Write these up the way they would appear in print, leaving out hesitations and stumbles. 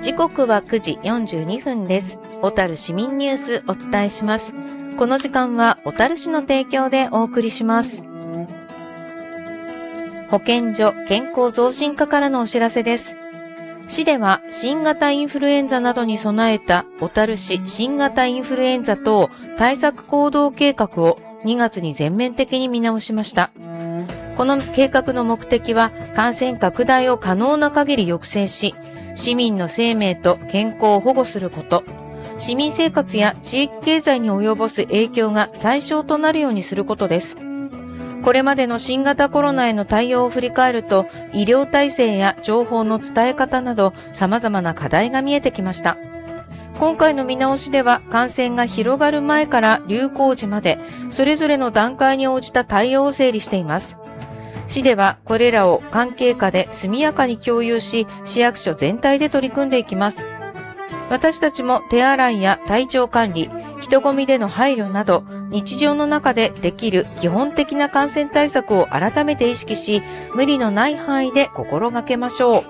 時刻は9時42分です。小樽市民ニュースお伝えします。この時間は小樽市の提供でお送りします。保健所健康増進課からのお知らせです。市では新型インフルエンザなどに備えた小樽市新型インフルエンザ等対策行動計画を2月に全面的に見直しました。この計画の目的は感染拡大を可能な限り抑制し、市民の生命と健康を保護すること、市民生活や地域経済に及ぼす影響が最小となるようにすることです。これまでの新型コロナへの対応を振り返ると、医療体制や情報の伝え方など様々な課題が見えてきました。今回の見直しでは、感染が広がる前から流行時まで、それぞれの段階に応じた対応を整理しています。市ではこれらを関係下で速やかに共有し、市役所全体で取り組んでいきます。私たちも手洗いや体調管理、人混みでの配慮など、日常の中でできる基本的な感染対策を改めて意識し、無理のない範囲で心がけましょう。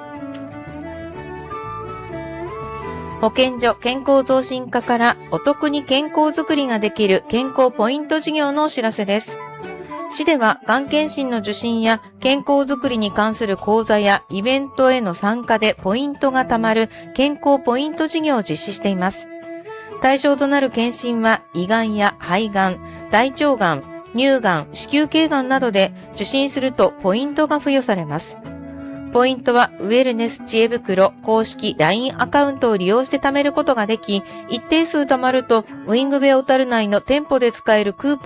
保健所健康増進課からお得に健康づくりができる健康ポイント事業のお知らせです。市ではがん検診の受診や健康づくりに関する講座やイベントへの参加でポイントが貯まる健康ポイント事業を実施しています。対象となる検診は胃がんや肺がん、大腸がん、乳がん、子宮頸がんなどで受診するとポイントが付与されます。ポイントはウェルネス知恵袋公式 LINE アカウントを利用して貯めることができ、一定数貯まるとウィングベ小樽内の店舗で使えるクーポン